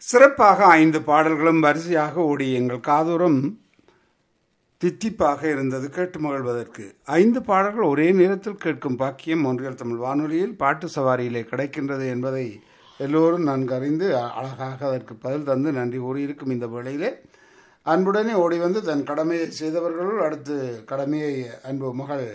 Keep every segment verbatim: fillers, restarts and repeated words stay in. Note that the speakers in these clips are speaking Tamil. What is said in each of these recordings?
சிறப்பாக ஐந்து பாடல்களும் வரிசையாக ஓடி எங்கள் காதோரம் தித்திப்பாக இருந்தது கேட்டு மகிழ்வதற்கு. ஐந்து பாடல்கள் ஒரே நேரத்தில் கேட்கும் பாக்கியம் ஒன்றியல் தமிழ் வானொலியில் பாட்டு சவாரியிலே கிடைக்கின்றது என்பதை எல்லோரும் நன்கு அறிந்து அழகாக அதற்கு பதில் தந்து நன்றி கூறியிருக்கும் இந்த வேளையிலே அன்புடனே ஓடி வந்து தன் கடமையை செய்தவர்களுள் அடுத்து கடமையை அன்பு மகள்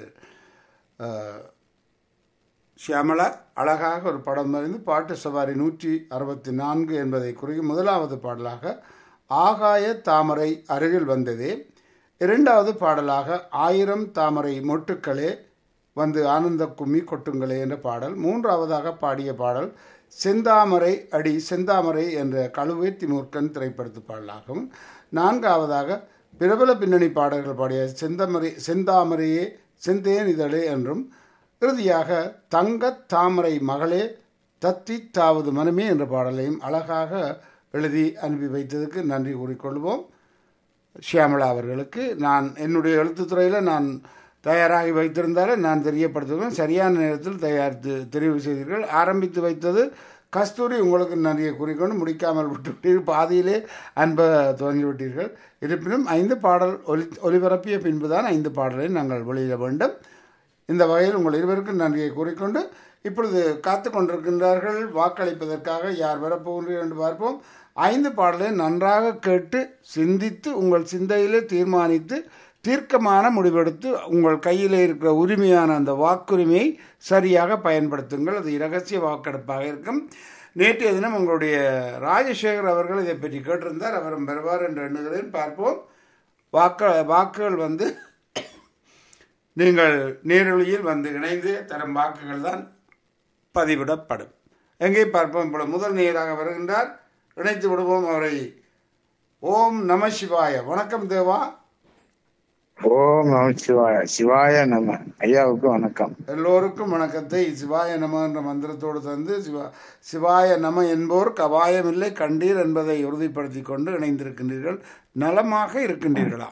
ஷியாமலா அழகாக ஒரு படம் அறிந்து பாட்டு சவாரி நூற்றி அறுபத்தி நான்கு என்பதை குறிக்கும் முதலாவது பாடலாக ஆகாய தாமரை அருகில் வந்ததே, இரண்டாவது பாடலாக ஆயிரம் தாமரை மொட்டுக்களே வந்து ஆனந்த கும்மி கொட்டுங்களே என்ற பாடல், மூன்றாவதாக பாடிய பாடல் செந்தாமரை அடி செந்தாமரை என்ற கழுவேத்தி மூர்க்கன் திரைப்படத்து பாடலாகவும், நான்காவதாக பிரபல பின்னணி பாடல்கள் பாடிய செந்தமரை செந்தாமரையே செந்தேன் இதழே என்றும், இறுதியாக தங்கத் தாமரை மகளே தத்தி தாவது மனமே என்ற பாடலையும் அழகாக எழுதி அனுப்பி வைத்ததுக்கு நன்றி கூறிக்கொள்வோம். ஷியாமலா அவர்களுக்கு நான் என்னுடைய எழுத்துத்துறையில் நான் தயாராகி வைத்திருந்தாலும் நான் தெரியப்படுத்துவேன். சரியான நேரத்தில் தயாரித்து தெரிவு செய்தீர்கள். ஆரம்பித்து வைத்தது கஸ்தூரி, உங்களுக்கு நன்றியை கூறிக்கொண்டு முடிக்காமல் விட்டுவிட்டீர்கள், பாதியிலே அன்பை துவங்கிவிட்டீர்கள். இருப்பினும் ஐந்து பாடல் ஒலி ஒலிபரப்பிய பின்புதான் ஐந்து பாடலை நாங்கள் வெளியிட வேண்டும். இந்த வகையில் உங்கள் இருவருக்கும் நன்றியை கூறிக்கொண்டு இப்பொழுது காத்து கொண்டிருக்கின்றார்கள் வாக்களிப்பதற்காக. யார் வரப்போகிறீர்கள் என்று பார்ப்போம். ஐந்து பாடலை நன்றாக கேட்டு சிந்தித்து உங்கள் சிந்தையிலே தீர்மானித்து தீர்க்கமான முடிவெடுத்து உங்கள் கையிலே இருக்கிற உரிமையான அந்த வாக்குரிமையை சரியாக பயன்படுத்துங்கள். அது இரகசிய வாக்கெடுப்பாக இருக்கும். நேற்றைய தினம் உங்களுடைய ராஜசேகர் அவர்கள் இதை பற்றி கேட்டிருந்தார். அவரும் பெறுவார் என்று எண்ணுகிறேன். பார்ப்போம். வாக்கு வாக்குகள் வந்து நீங்கள் நேரொலியில் வந்து இணைந்து தரும் வாக்குகள் தான் பதிவிடப்படும். எங்கே பார்ப்போம். இப்போ முதல் நேராக வருகின்றார், இணைத்து விடுவோம் அவரை. ஓம் நம சிவாய. வணக்கம் தேவா. ஓம் நம சிவாய. சிவாய நம. ஐயாவுக்கு வணக்கம். எல்லோருக்கும் வணக்கத்தை சிவாய நம என்ற மந்திரத்தோடு தந்து சிவா சிவாய நம என்போர் கவாயமில்லை கண்டீர் என்பதை உறுதிப்படுத்தி கொண்டு இணைந்திருக்கின்றீர்கள். நலமாக இருக்கின்றீர்களா?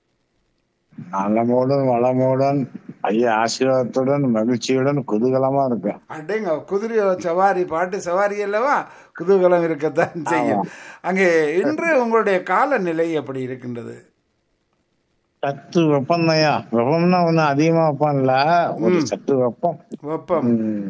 நலமோடன் வளமோடன் ஐயா ஆசீர்வாதத்துடன் மகிழ்ச்சியுடன் குதூகலமா இருக்கும். அடேங்க, குதிரை சவாரி பாட்டு சவாரி அல்லவா, குதூகலம் இருக்கத்தான் செய்யும். அங்கே இன்று உங்களுடைய காலநிலை எப்படி இருக்கின்றது? சற்று வெப்பம் தான்யா. வெப்பம்னா ஒன்னும் அதிகமா வெப்பம் இல்ல, ஒரு சற்று வெப்பம். வெப்பம்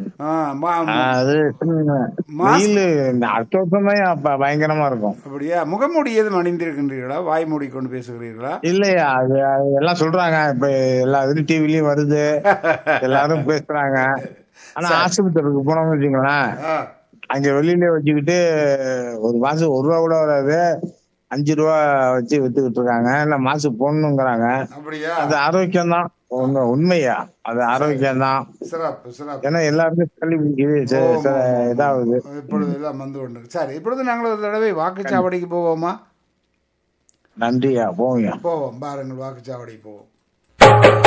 அது வெயில் அடுத்த வருஷம் தான் பயங்கரமா இருக்கும். அப்படியா? முகமூடி எதுவும் அணிந்திருக்கின்றீர்களா? வாய் மூடி கொண்டு பேசுகிறீர்களா? இல்லையா, அது எல்லாம் சொல்றாங்க இப்ப எல்லா இதுலயும் டிவிலயும் வருது, எல்லாரும் பேசுறாங்க. ஆனா ஆஸ்பத்திரிக்கு போனோம்னு வச்சுங்களேன், அங்க வெளியில வச்சுக்கிட்டு ஒரு மாசம் ஒரு ரூபா கூட வராது, அஞ்சு ரூபா வச்சு வித்துக்கிட்டு இருக்காங்க. இல்ல மாசு போடணுங்கிறாங்க. அது ஆரோக்கியம் தான், உண்மையா அது ஆரோக்கியம் தான். ஏன்னா எல்லாருமே தள்ளி இதாகுது இப்பொழுது எல்லாம் வந்து கொண்டு. சரி, இப்பொழுது நாங்கள் ஒரு தடவை வாக்குச்சாவடிக்கு போவோமா? நன்றியா, போவோம் போவோம். பாருங்கள், வாக்குச்சாவடிக்கு போவோம்.